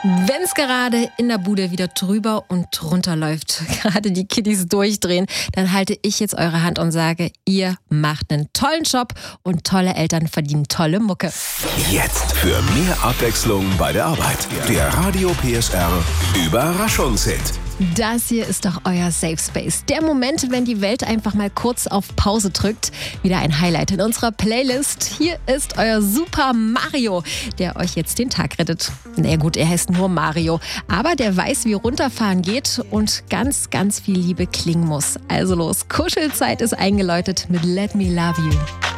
Wenn es gerade in der Bude wieder drüber und drunter läuft, gerade die Kiddies durchdrehen, dann halte ich jetzt eure Hand und sage, ihr macht einen tollen Job und tolle Eltern verdienen tolle Mucke. Jetzt für mehr Abwechslung bei der Arbeit. Der Radio PSR Überraschungshit. Das hier ist doch euer Safe Space. Der Moment, wenn die Welt einfach mal kurz auf Pause drückt. Wieder ein Highlight in unserer Playlist. Hier ist euer Super Mario, der euch jetzt den Tag rettet. Na gut, er heißt nur Mario, aber der weiß, wie runterfahren geht und ganz, ganz viel Liebe klingen muss. Also los, Kuschelzeit ist eingeläutet mit Let Me Love You.